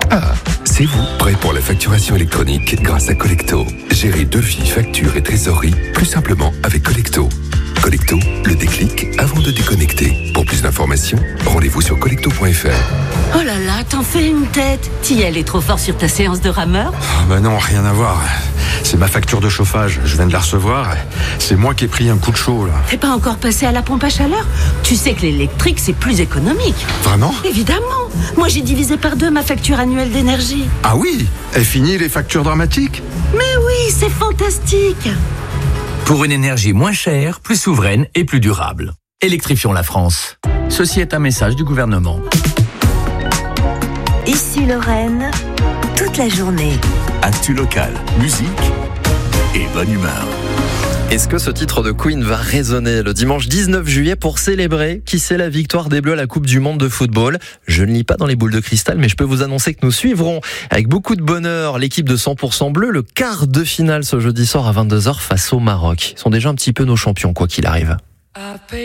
Ah, c'est vous, prêt pour la facturation électronique grâce à Collecto. Gérez devis, factures et trésorerie plus simplement avec Collecto. Collecto, le déclic avant de déconnecter. Pour plus d'informations, rendez-vous sur collecto.fr. Oh là là, t'en fais une tête. T'y allais trop fort sur ta séance de rameur? Non, rien à voir. C'est ma facture de chauffage, je viens de la recevoir. C'est moi qui ai pris un coup de chaud là. T'es pas encore passé à la pompe à chaleur? Tu sais que l'électrique c'est plus économique. Vraiment? Évidemment. Moi j'ai divisé par 2 ma facture annuelle d'énergie. Ah oui? Est fini les factures dramatiques? Mais oui, c'est fantastique. Pour une énergie moins chère, plus souveraine et plus durable. Électrifions la France. Ceci est un message du gouvernement. Ici Lorraine, toute la journée. Actu local, musique et bonne humeur. Est-ce que ce titre de Queen va résonner le dimanche 19 juillet pour célébrer, qui sait, la victoire des Bleus à la Coupe du Monde de football? Je ne lis pas dans les boules de cristal, mais je peux vous annoncer que nous suivrons avec beaucoup de bonheur l'équipe de 100% Bleu, le quart de finale ce jeudi soir à 22h face au Maroc. Ils sont déjà un petit peu nos champions, quoi qu'il arrive.